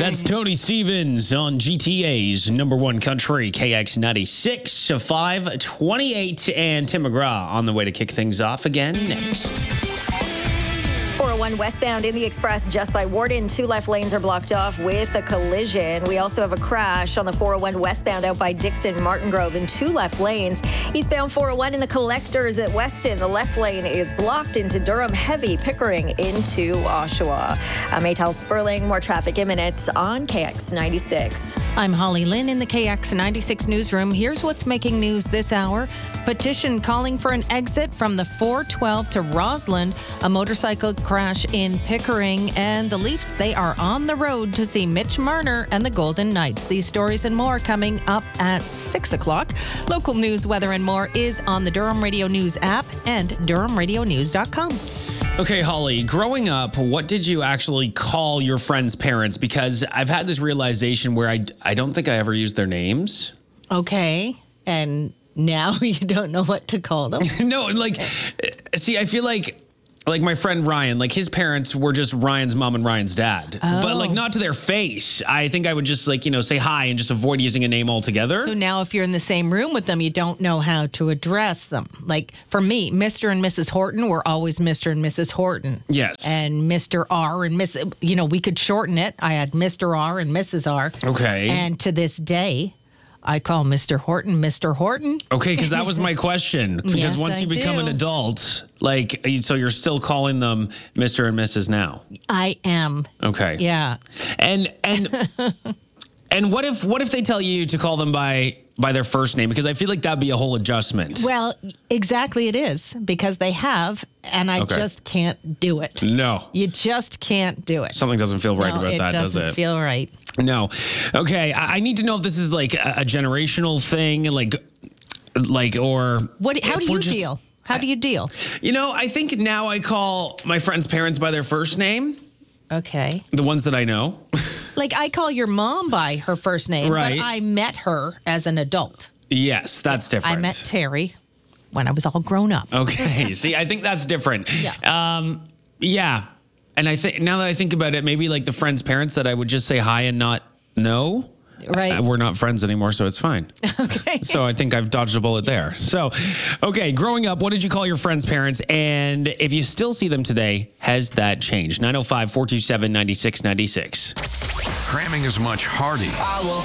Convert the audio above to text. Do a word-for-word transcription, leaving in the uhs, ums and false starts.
That's Tony Stevens on G T A's number one country, K X ninety-six, five twenty-eight, and Tim McGraw on the way to kick things off again next. four oh one westbound in the Express just by Warden. Two left lanes are blocked off with a collision. We also have a crash on the four oh one westbound out by Dixon Martin Grove in two left lanes. Eastbound four oh one in the Collectors at Weston. The left lane is blocked into Durham. Heavy Pickering into Oshawa. I'm Maytal Sperling. More traffic in minutes on K X ninety-six. I'm Holly Lynn in the K X ninety-six newsroom. Here's what's making news this hour. Petition calling for an exit from the four twelve to Roslyn. A motorcycle crash in Pickering, and the Leafs, they are on the road to see Mitch Marner and the Golden Knights. These stories and more coming up at six o'clock. Local news, weather, and more is on the Durham Radio News app and durham radio news dot com. Okay, Holly, growing up, what did you actually call your friends' parents? Because I've had this realization where I, I don't think I ever used their names. Okay, and now you don't know what to call them? No, like, see, I feel like Like my friend Ryan, like his parents were just Ryan's mom and Ryan's dad. Oh. But like not to their face. I think I would just like, you know, say hi and just avoid using a name altogether. So now if you're in the same room with them, you don't know how to address them. Like for me, Mister and Missus Horton were always Mister and Missus Horton. Yes. And Mister R and Miss, you know, we could shorten it. I had Mister R and Missus R. Okay. And to this day, I call Mister Horton Mister Horton. Okay, because that was my question. Because Yes, once I you become do. an adult, like, so you're still calling them Mister and Missus now. I am. Okay. Yeah. And and and what if what if they tell you to call them by by their first name? Because I feel like that'd be a whole adjustment. Well, exactly it is because they have, and I Okay. just can't do it. No. You just can't do it. Something doesn't feel right No, about it that, does doesn't it? feel right. No. Okay. I, I need to know if this is like a, a generational thing, like, like, or What? How if do we're you just- deal? How do you deal? You know, I think now I call my friends' parents by their first name, Okay. the ones that I know. Like I call your mom by her first name, Right. but I met her as an adult. Yes, that's different. I met Terry when I was all grown up. Okay. See, I think that's different. Yeah. Um, yeah. And I think now that I think about it, maybe like the friends' parents that I would just say hi and not know. Right. Uh, we're not friends anymore, so it's fine. Okay. So I think I've dodged a bullet there. So, okay, growing up, what did you call your friends' parents? And if you still see them today, has that changed? nine oh five, four two seven, nine six nine six. Cramming as much Hardy